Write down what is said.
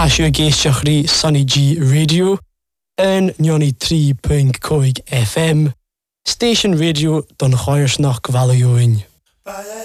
Tasio géisteachrí Sunny G Radio en 93.5 FM Station Radio don Choirsnach Gvalioin.